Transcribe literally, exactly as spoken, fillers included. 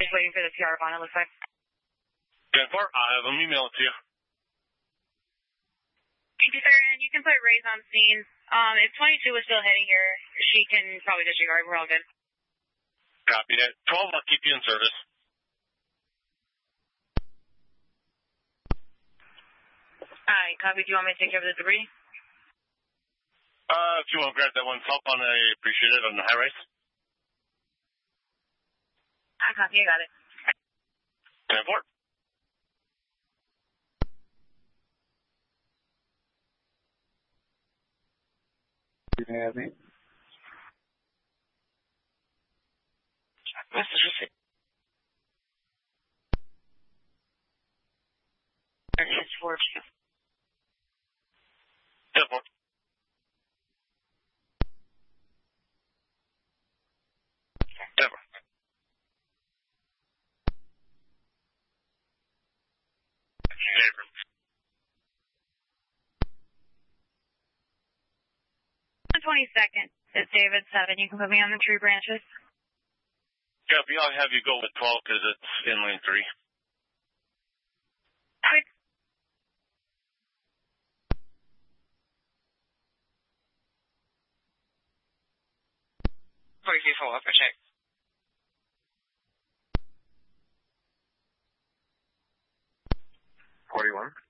just waiting for the P R on, it looks like. ten four, I'll have them email it to you. Thank you, sir, and you can put Ray's on scene. Um, if twenty-two is still heading here, she can probably disregard. We're all good. Copy that. twelve, I'll keep you in service. Alright, copy. Do you want me to take care of the debris? Uh, if you want to grab that one help on, I appreciate it on the high rise. I copy, I got it. ten four. You have me. Message received. It's four two. ten four. ten four. twenty-second. It's David seven. You can put me on the tree branches. Copy. I'll have you go with twelve because it's in lane three. Okay. forty-three full upper check. forty-one.